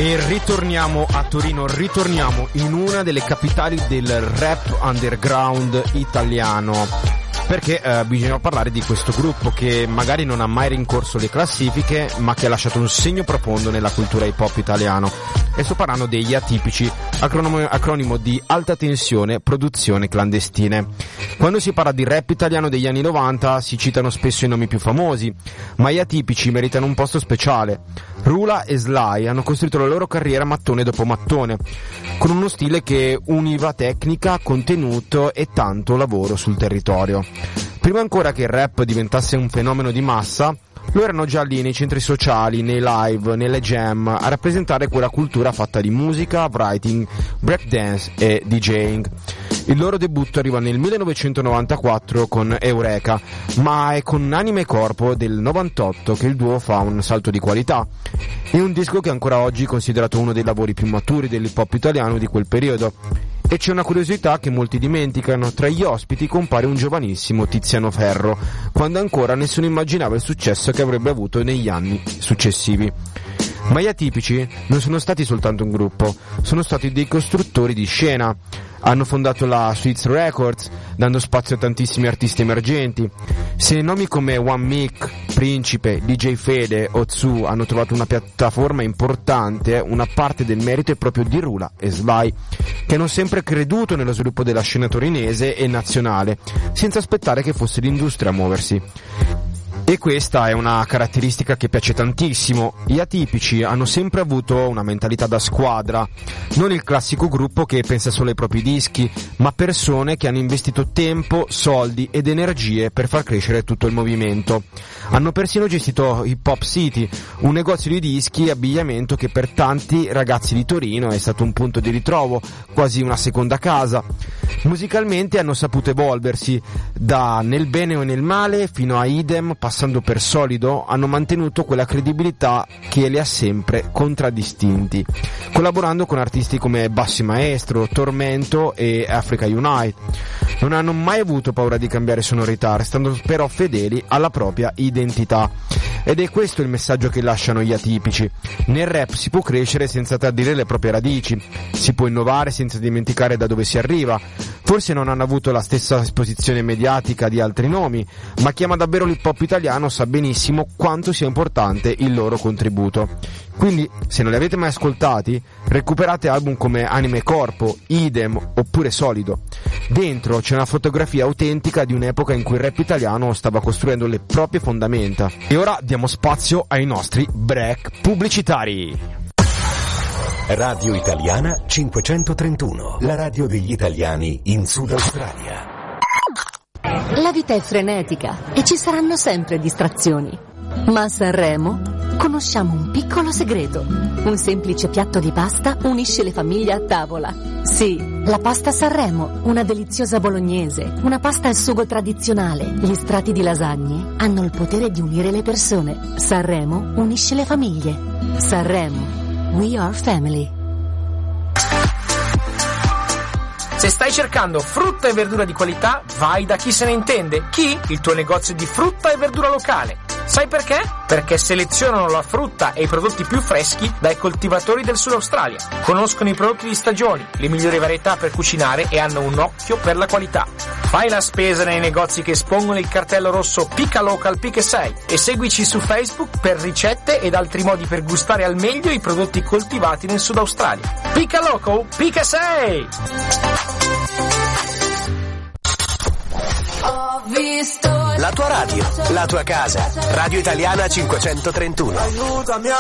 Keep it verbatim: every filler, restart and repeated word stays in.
E ritorniamo a Torino, ritorniamo in una delle capitali del rap underground italiano, perché eh, bisogna parlare di questo gruppo che magari non ha mai rincorso le classifiche, ma che ha lasciato un segno profondo nella cultura hip hop italiano. E sto parlando degli Atipici, acronimo, acronimo di Alta Tensione Produzione Clandestine. Quando si parla di rap italiano degli anni novanta si citano spesso i nomi più famosi, ma gli Atipici meritano un posto speciale. Rula e Sly hanno costruito la loro carriera mattone dopo mattone, con uno stile che univa tecnica, contenuto e tanto lavoro sul territorio. Prima ancora che il rap diventasse un fenomeno di massa, lo erano già lì nei centri sociali, nei live, nelle jam, a rappresentare quella cultura fatta di musica, writing, breakdance e DJing. Il loro debutto arriva nel millenovecentonovantaquattro con Eureka, ma è con Anima e Corpo del novantotto che il duo fa un salto di qualità. È un disco che ancora oggi è considerato uno dei lavori più maturi dell'hip hop italiano di quel periodo. E c'è una curiosità che molti dimenticano: tra gli ospiti compare un giovanissimo Tiziano Ferro, quando ancora nessuno immaginava il successo che avrebbe avuto negli anni successivi. Ma gli Atipici non sono stati soltanto un gruppo, sono stati dei costruttori di scena. Hanno fondato la Sweets Records, dando spazio a tantissimi artisti emergenti. Se nomi come One Mic, Principe, D J Fede o Tzu hanno trovato una piattaforma importante, una parte del merito è proprio di Rula e Sly, che hanno sempre creduto nello sviluppo della scena torinese e nazionale, senza aspettare che fosse l'industria a muoversi. E questa è una caratteristica che piace tantissimo. Gli Atipici hanno sempre avuto una mentalità da squadra, non il classico gruppo che pensa solo ai propri dischi, ma persone che hanno investito tempo, soldi ed energie per far crescere tutto il movimento. Hanno persino gestito Hip Hop City, un negozio di dischi e abbigliamento che per tanti ragazzi di Torino è stato un punto di ritrovo, quasi una seconda casa. Musicalmente hanno saputo evolversi, da Nel bene o nel male fino a Idem, passando per Solido, hanno mantenuto quella credibilità che li ha sempre contraddistinti, collaborando con artisti come Bassi Maestro, Tormento e Africa Unite. Non hanno mai avuto paura di cambiare sonorità, restando però fedeli alla propria identità. Ed è questo il messaggio che lasciano gli Atipici: nel rap si può crescere senza tradire le proprie radici, si può innovare senza dimenticare da dove si arriva. Forse non hanno avuto la stessa esposizione mediatica di altri nomi, ma chi ama davvero l'hip hop italiano sa benissimo quanto sia importante il loro contributo. Quindi, se non li avete mai ascoltati, recuperate album come Anima e Corpo, Idem oppure Solido. Dentro c'è una fotografia autentica di un'epoca in cui il rap italiano stava costruendo le proprie fondamenta. E ora diamo spazio ai nostri break pubblicitari. Radio Italiana cinquecentotrentuno, la radio degli italiani in Sud Australia. La vita è frenetica e ci saranno sempre distrazioni. Ma a Sanremo conosciamo un piccolo segreto. Un semplice piatto di pasta unisce le famiglie a tavola. Sì, la pasta Sanremo, una deliziosa bolognese, una pasta al sugo tradizionale. Gli strati di lasagne hanno il potere di unire le persone. Sanremo unisce le famiglie. Sanremo, we are family. Se stai cercando frutta e verdura di qualità, vai da Chi se ne intende. Chi? Il tuo negozio di frutta e verdura locale. Sai perché? Perché selezionano la frutta e i prodotti più freschi dai coltivatori del Sud Australia. Conoscono i prodotti di stagioni, le migliori varietà per cucinare e hanno un occhio per la qualità. Fai la spesa nei negozi che espongono il cartello rosso Pica Local Pica sei e seguici su Facebook per ricette ed altri modi per gustare al meglio i prodotti coltivati nel Sud Australia. Pica Local Pica sei! Ho visto La tua radio, la tua casa. Radio Italiana cinquecentotrentuno. Aiutami a